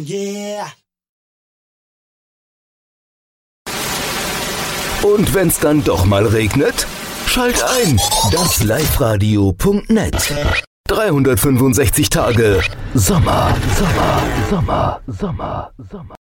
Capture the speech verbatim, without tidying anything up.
Yeah. Und wenn's dann doch mal regnet? Schalt ein, das liveradio punkt net. dreihundertfünfundsechzig Tage Sommer, Sommer, Sommer, Sommer, Sommer.